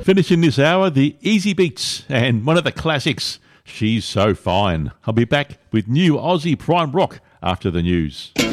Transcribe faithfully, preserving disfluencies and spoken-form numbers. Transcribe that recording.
finishing this hour, the Easy Beats and one of the classics, She's So Fine. I'll be back with new Aussie prime rock after the news.